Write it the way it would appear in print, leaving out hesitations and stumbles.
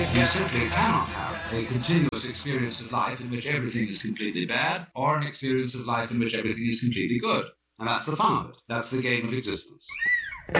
You simply cannot have a continuous experience of life in which everything is completely bad, or an experience of life in which everything is completely good. And that's the fun of it. That's the game of existence.